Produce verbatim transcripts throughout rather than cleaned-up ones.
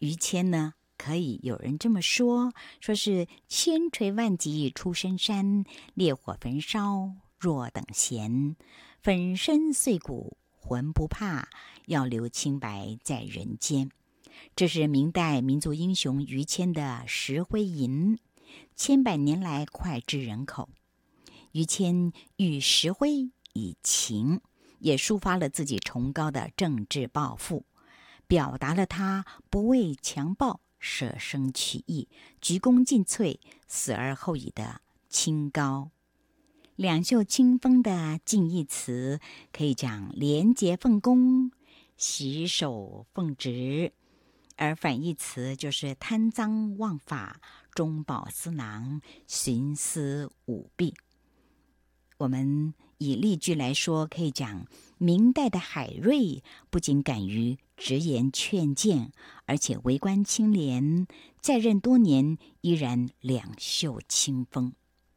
于谦呢，可以有人这么说，说是千锤万击出深山，烈火焚烧若等闲，粉身碎骨浑不怕，要留清白在人间。这是明代民族英雄于谦的《石灰吟》，千百年来脍炙人口。于谦喻石灰以情，也抒发了自己崇高的政治抱负，表达了他不畏强暴、舍生取义、鞠躬尽瘁、死而后已的清高。两袖清风的近义词可以讲廉洁奉公、洗手奉职，而反义词就是贪赃枉法、中饱私囊、徇私舞弊。我们以例句来说，可以讲明代的海瑞不仅敢于直言劝谏，而且为官清廉，在任多年依然两袖清风。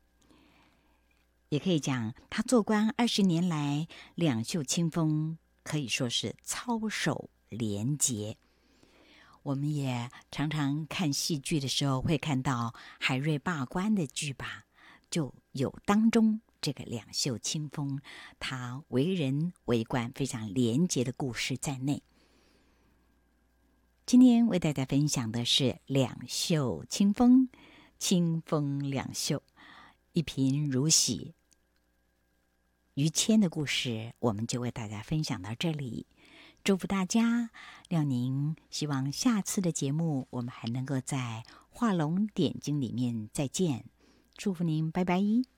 也可以讲他做官二十年来两袖清风，可以说是操守廉洁。我们也常常看戏剧的时候会看到海瑞罢官的剧吧，就有当中这个两袖清风，他为人为官非常廉洁的故事在内。今天为大家分享的是两袖清风，清风两袖，一贫如洗。于谦的故事我们就为大家分享到这里，祝福大家，廖宁希望下次的节目我们还能够在画龙点睛里面再见，祝福您，拜拜。